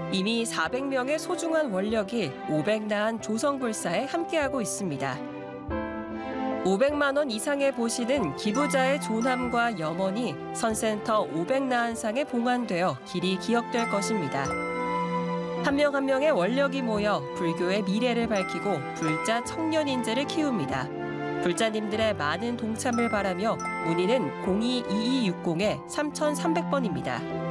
이미 400명의 소중한 원력이 500나한 조성불사에 함께하고 있습니다. 500만 원 이상의 보시는 기부자의 존함과 염원이 선센터 500나한상에 봉안되어 길이 기억될 것입니다. 한 명 한 명의 원력이 모여 불교의 미래를 밝히고 불자 청년 인재를 키웁니다. 불자님들의 많은 동참을 바라며 문의는 02-2260-3300번입니다.